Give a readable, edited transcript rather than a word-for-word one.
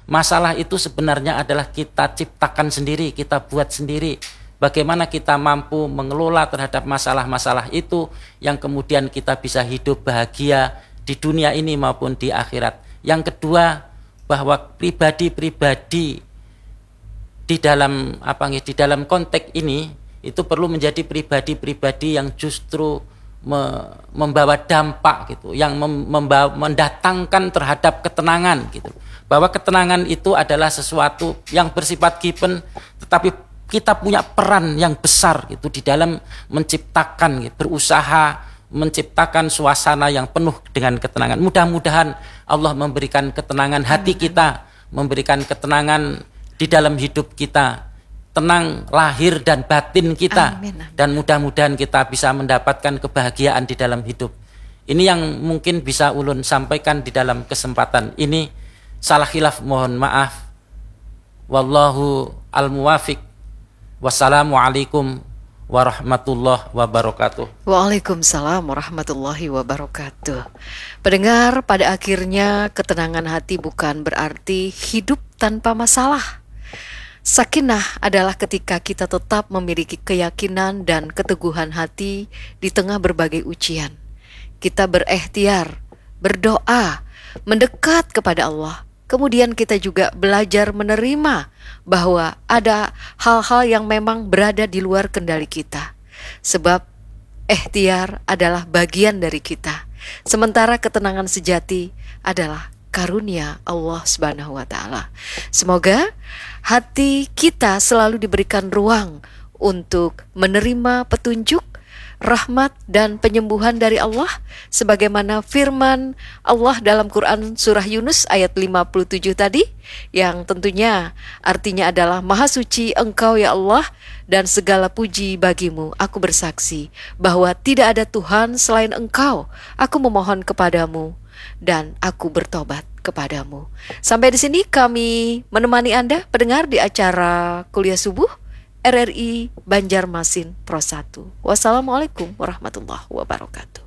Masalah itu sebenarnya adalah kita ciptakan sendiri, kita buat sendiri. Bagaimana kita mampu mengelola terhadap masalah-masalah itu yang kemudian kita bisa hidup bahagia di dunia ini maupun di akhirat. Yang kedua, bahwa pribadi-pribadi di dalam konteks ini itu perlu menjadi pribadi-pribadi yang justru membawa dampak gitu, yang mendatangkan terhadap ketenangan gitu. Bahwa ketenangan itu adalah sesuatu yang bersifat given, tetapi kita punya peran yang besar gitu di dalam menciptakan gitu, berusaha menciptakan suasana yang penuh dengan ketenangan. Mudah-mudahan Allah memberikan ketenangan hati kita, memberikan ketenangan di dalam hidup kita, tenang lahir dan batin kita. Dan mudah-mudahan kita bisa mendapatkan kebahagiaan di dalam hidup. Ini yang mungkin bisa ulun sampaikan di dalam kesempatan ini. Salah khilaf mohon maaf. Wallahu al-muwafiq. Wassalamualaikum warahmatullahi wabarakatuh. Waalaikumsalam warahmatullahi wabarakatuh. Pendengar, pada akhirnya ketenangan hati bukan berarti hidup tanpa masalah. Sakinah adalah ketika kita tetap memiliki keyakinan dan keteguhan hati di tengah berbagai ujian. Kita berikhtiar, berdoa, mendekat kepada Allah. Kemudian kita juga belajar menerima bahwa ada hal-hal yang memang berada di luar kendali kita. Sebab ikhtiar adalah bagian dari kita. Sementara ketenangan sejati adalah karunia Allah Subhanahu wa taala. Semoga hati kita selalu diberikan ruang untuk menerima petunjuk, rahmat dan penyembuhan dari Allah sebagaimana firman Allah dalam Quran surah Yunus ayat 57 tadi, yang tentunya artinya adalah Maha suci Engkau ya Allah dan segala puji bagimu. Aku bersaksi bahwa tidak ada Tuhan selain Engkau. Aku memohon kepadamu dan aku bertobat kepadamu. Sampai di sini kami menemani Anda pendengar di acara Kuliah Subuh RRI Banjarmasin Pro 1. Wassalamualaikum warahmatullahi wabarakatuh.